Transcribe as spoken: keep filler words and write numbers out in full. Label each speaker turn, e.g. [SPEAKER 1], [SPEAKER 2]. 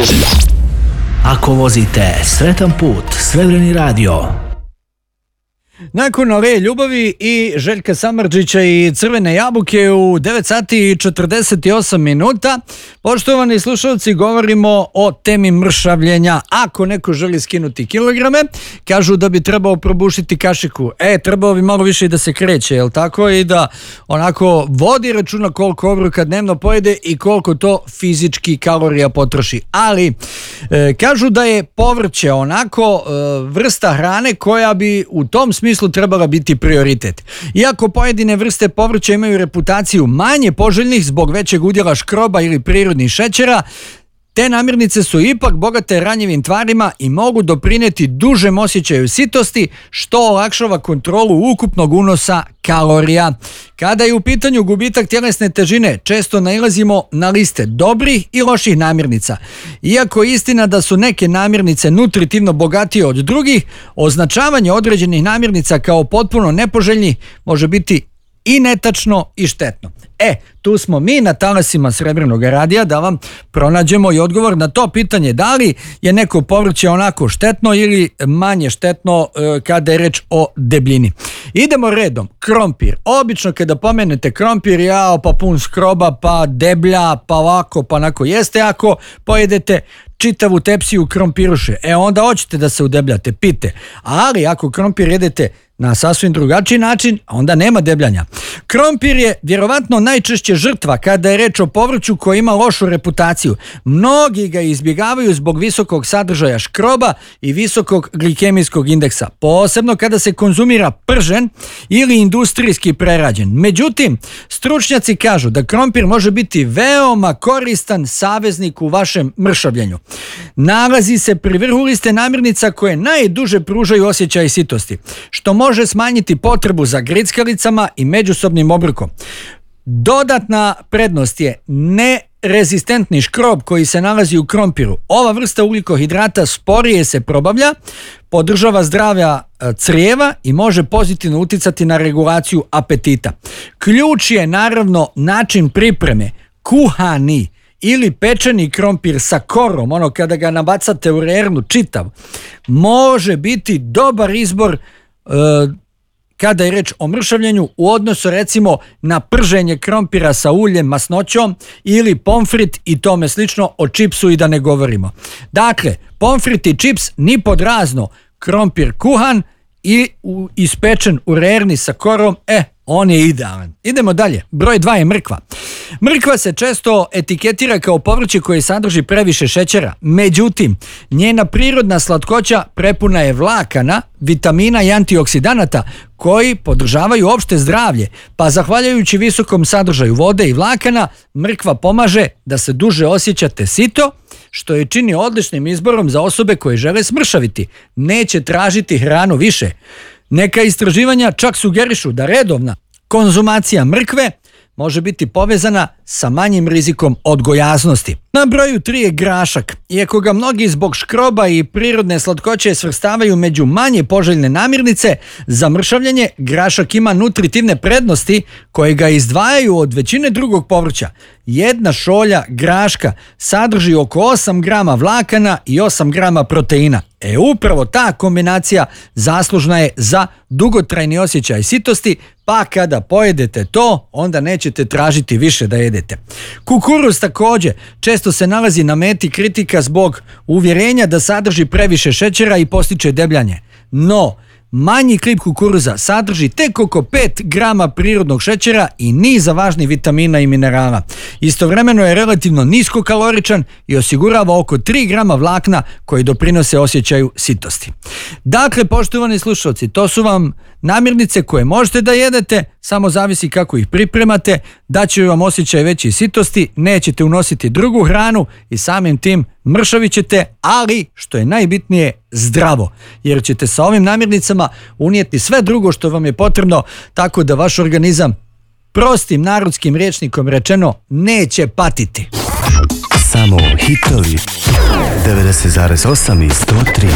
[SPEAKER 1] Ako vozite sretan put, Srebreni radio.
[SPEAKER 2] Nakon ove ljubavi i Željka Samardžića i Crvene jabuke u devet sati i četrdeset osam minuta, poštovani slušalci, govorimo o temi mršavljenja. Ako neko želi skinuti kilograme, kažu da bi trebao probušiti kašiku. E, trebao bi malo više i da se kreće, jel tako? I da onako vodi računa koliko obroka dnevno pojede i koliko to fizički kalorija potroši. Ali, e, kažu da je povrće onako e, vrsta hrane koja bi u tom smislu trebala biti prioritet. Iako pojedine vrste povrća imaju reputaciju manje poželjnih zbog većeg udjela škroba ili prirodnih šećera, te namirnice su ipak bogate ranjivim tvarima i mogu doprinijeti dužem osjećaju sitosti, što olakšava kontrolu ukupnog unosa kalorija. Kada je u pitanju gubitak tjelesne težine, često nailazimo na liste dobrih i loših namirnica. Iako je istina da su neke namirnice nutritivno bogatije od drugih, označavanje određenih namirnica kao potpuno nepoželjnih može biti i netačno i štetno. E, tu smo mi na talasima Srebrenog radija da vam pronađemo i odgovor na to pitanje, da li je neko povrće onako štetno ili manje štetno e, kada je reč o debljini. Idemo redom. Krompir. Obično kada pomenete krompir, jao, pa pun skroba, pa deblja, pa ovako, pa onako jeste. Ako pojedete čitavu tepsiju krompiruše, e onda hoćete da se udebljate, pite. Ali ako krompir jedete na sasvim drugačiji način, onda nema debljanja. Krompir je vjerovatno najčešće žrtva kada je reč o povrću koje ima lošu reputaciju. Mnogi ga izbjegavaju zbog visokog sadržaja škroba i visokog glikemijskog indeksa, posebno kada se konzumira pržen ili industrijski prerađen. Međutim, stručnjaci kažu da krompir može biti veoma koristan saveznik u vašem mršavljenju. Nalazi se pri vrhu liste namirnica koje najduže pružaju osjećaj sitosti, što može smanjiti potrebu za grickalicama i međusobnim obrokom. Dodatna prednost je nerezistentni škrob koji se nalazi u krompiru. Ova vrsta ugljikohidrata sporije se probavlja, podržava zdravlja crijeva i može pozitivno uticati na regulaciju apetita. Ključ je naravno način pripreme. Kuhani ili pečeni krompir sa korom, ono kada ga nabacate u rernu čitav, može biti dobar izbor e, kada je reč o mršavljenju u odnosu recimo na prženje krompira sa uljem, masnoćom ili pomfrit i tome slično, o čipsu i da ne govorimo. Dakle, pomfrit i čips ni pod razno, krompir kuhan i u, ispečen u rerni sa korom, e, on je idealan. Idemo dalje. Broj dva je mrkva. Mrkva se često etiketira kao povrće koje sadrži previše šećera. Međutim, njena prirodna slatkoća prepuna je vlakana, vitamina i antioksidanata koji podržavaju opšte zdravlje, pa zahvaljujući visokom sadržaju vode i vlakana, mrkva pomaže da se duže osjećate sito, što je čini odličnim izborom za osobe koje žele smršaviti. Neće tražiti hranu više. Neka istraživanja čak sugerišu da redovna konzumacija mrkve može biti povezana sa manjim rizikom od gojaznosti. Na broju tri je grašak. Iako ga mnogi zbog škroba i prirodne slatkoće svrstavaju među manje poželjne namirnice, za mršavljenje grašak ima nutritivne prednosti koje ga izdvajaju od većine drugog povrća. Jedna šolja graška sadrži oko osam grama vlakana i osam grama proteina. E upravo ta kombinacija zaslužna je za dugotrajni osjećaj sitosti, pa kada pojedete to, onda nećete tražiti više da jedete. Kukuruz također često se nalazi na meti kritika zbog uvjerenja da sadrži previše šećera i postiče debljanje. No, manji klip kukuruza sadrži tek oko pet grama prirodnog šećera i niza važnih vitamina i minerala. Istovremeno je relativno niskokaloričan i osigurava oko tri grama vlakna koji doprinose osjećaju sitosti. Dakle, poštovani slušalci, to su vam namirnice koje možete da jedete, samo zavisi kako ih pripremate, daće vam osjećaj veće sitosti, nećete unositi drugu hranu i samim tim mršavit ćete, ali što je najbitnije, zdravo, jer ćete sa ovim namirnicama unijeti sve drugo što vam je potrebno, tako da vaš organizam, prostim narodskim rječnikom rečeno, neće patiti.
[SPEAKER 3] Samo hitovi devedeset zarez osam i sto tri.